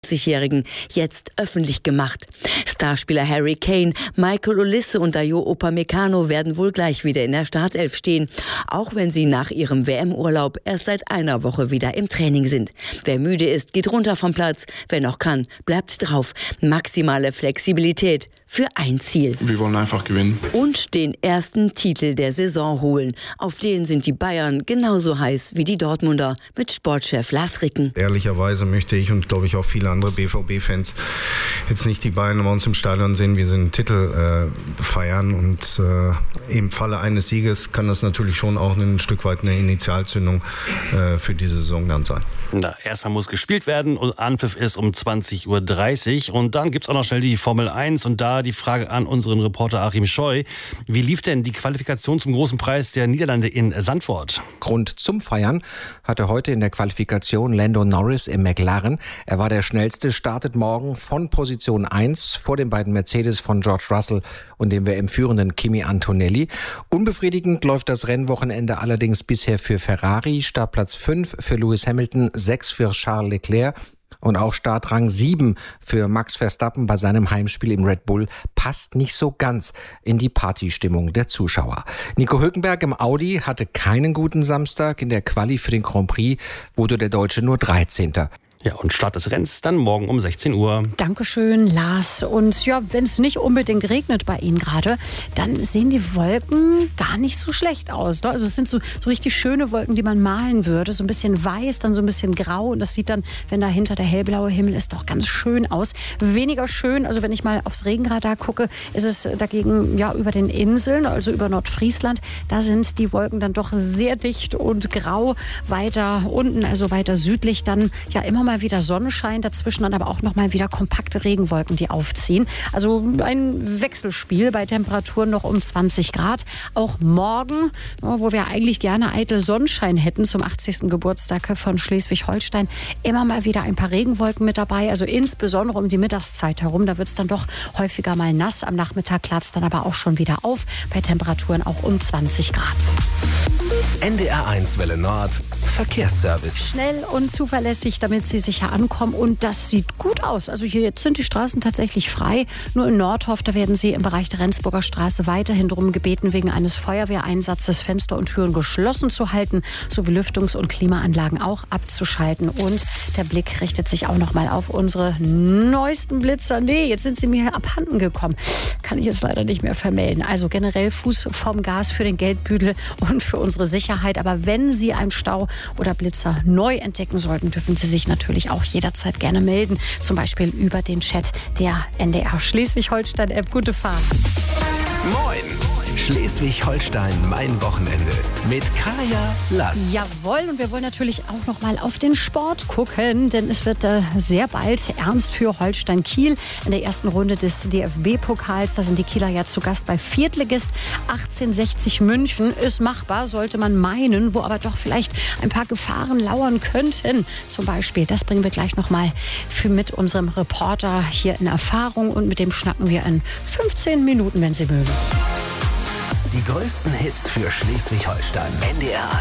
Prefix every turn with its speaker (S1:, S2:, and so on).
S1: 40-Jährigen jetzt öffentlich gemacht. Starspieler Harry Kane, Michael Olise und Dayot Upamecano werden wohl gleich wieder in der Startelf stehen, auch wenn sie nach ihrem WM-Urlaub erst seit einer Woche wieder im Training sind. Wer müde ist, geht runter vom Platz, wer noch kann, bleibt drauf. Maximale Flexibilität für ein Ziel.
S2: Wir wollen einfach gewinnen.
S1: Und den ersten Titel der Saison holen. Auf den sind die Bayern genauso heiß wie die Dortmunder mit Sportchef Lars Ricken.
S3: Ehrlicherweise möchte ich und glaube ich auch viele andere BVB-Fans jetzt nicht die Bayern bei uns im Stadion sehen, wie sie einen Titel feiern. Und im Falle eines Sieges kann das natürlich schon auch ein Stück weit eine Initialzündung für diese Saison dann sein.
S4: Na, erstmal muss gespielt werden und Anpfiff ist um 20.30 Uhr. Und dann gibt's auch noch schnell die Formel 1 und da die Frage an unseren Reporter Achim Scheu. Wie lief denn die Qualifikation zum großen Preis der Niederlande in Zandvoort?
S5: Grund zum Feiern hatte heute in der Qualifikation Lando Norris im McLaren. Er war der Schnellste, startet morgen von Position 1 vor den beiden Mercedes von George Russell und dem WM-führenden Kimi Antonelli. Unbefriedigend läuft das Rennwochenende allerdings bisher für Ferrari. Startplatz 5 für Lewis Hamilton, 6 für Charles Leclerc. Und auch Startrang 7 für Max Verstappen bei seinem Heimspiel im Red Bull passt nicht so ganz in die Partystimmung der Zuschauer. Nico Hülkenberg im Audi hatte keinen guten Samstag. In der Quali für den Grand Prix wurde der Deutsche nur 13.
S4: Ja, und Start des Rennens dann morgen um 16 Uhr.
S6: Dankeschön, Lars. Und ja, wenn es nicht unbedingt regnet bei Ihnen gerade, dann sehen die Wolken gar nicht so schlecht aus. Ne? Also es sind so richtig schöne Wolken, die man malen würde. So ein bisschen weiß, dann so ein bisschen grau. Und das sieht dann, wenn dahinter der hellblaue Himmel ist, doch ganz schön aus. Weniger schön, also wenn ich mal aufs Regenradar gucke, ist es dagegen ja über den Inseln, also über Nordfriesland. Da sind die Wolken dann doch sehr dicht und grau. Weiter unten, also weiter südlich, dann ja immer mal wieder Sonnenschein, dazwischen dann aber auch noch mal wieder kompakte Regenwolken, die aufziehen. Also ein Wechselspiel bei Temperaturen noch um 20 Grad. Auch morgen, wo wir eigentlich gerne eitel Sonnenschein hätten zum 80. Geburtstag von Schleswig-Holstein, immer mal wieder ein paar Regenwolken mit dabei. Also insbesondere um die Mittagszeit herum. Da wird es dann doch häufiger mal nass. Am Nachmittag klart es dann aber auch schon wieder auf. Bei Temperaturen auch um 20 Grad.
S7: NDR1 Welle Nord Verkehrsservice.
S6: Schnell und zuverlässig, damit Sie sicher ankommen. Und das sieht gut aus. Also hier jetzt sind die Straßen tatsächlich frei. Nur in Nordhof, da werden Sie im Bereich der Rendsburger Straße weiterhin darum gebeten, wegen eines Feuerwehreinsatzes Fenster und Türen geschlossen zu halten, sowie Lüftungs- und Klimaanlagen auch abzuschalten. Und der Blick richtet sich auch noch mal auf unsere neuesten Blitzer. Nee, jetzt sind sie mir abhanden gekommen. Kann ich jetzt leider nicht mehr vermelden. Also generell Fuß vom Gas für den Geldbüdel und für unsere Sicherheit. Aber wenn Sie einen Stau oder Blitzer neu entdecken sollten, dürfen Sie sich natürlich auch jederzeit gerne melden. Zum Beispiel über den Chat der NDR Schleswig-Holstein-App. Gute Fahrt.
S7: Moin! Schleswig-Holstein, mein Wochenende mit Kaya Lass.
S6: Jawohl, und wir wollen natürlich auch noch mal auf den Sport gucken, denn es wird sehr bald ernst für Holstein Kiel. In der ersten Runde des DFB-Pokals, da sind die Kieler ja zu Gast bei Viertligist 1860 München. Ist machbar, sollte man meinen, wo aber doch vielleicht ein paar Gefahren lauern könnten. Zum Beispiel, das bringen wir gleich noch mal mit unserem Reporter hier in Erfahrung und mit dem schnacken wir in 15 Minuten, wenn Sie mögen.
S7: Die größten Hits für Schleswig-Holstein. NDR1.